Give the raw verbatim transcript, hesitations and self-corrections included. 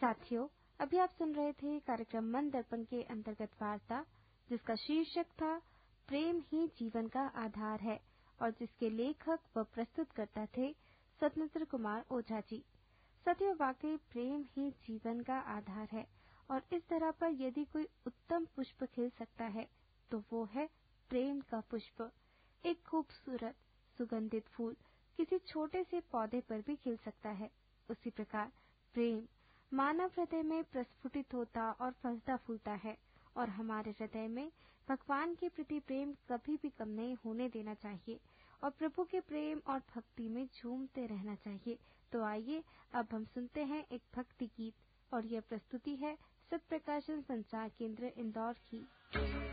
साथियों, अभी आप सुन रहे थे कार्यक्रम मन दर्पण के अंतर्गत वार्ता, जिसका शीर्षक था प्रेम ही जीवन का आधार है और जिसके लेखक व प्रस्तुतकर्ता थे स्वतंत्र कुमार ओझा जी। साथियों, वाकई प्रेम ही जीवन का आधार है और इस तरह पर यदि कोई उत्तम पुष्प खिल सकता है तो वो है प्रेम का पुष्प। एक खूबसूरत सुगंधित फूल किसी छोटे से पौधे पर भी खिल सकता है। उसी प्रकार प्रेम मानव हृदय में प्रस्फुटित होता और फलता फूलता है और हमारे हृदय में भगवान के प्रति प्रेम कभी भी कम नहीं होने देना चाहिए और प्रभु के प्रेम और भक्ति में झूमते रहना चाहिए। तो आइए अब हम सुनते हैं एक भक्ति गीत और यह प्रस्तुति है सत्प्रकाशन संचार केंद्र इंदौर की।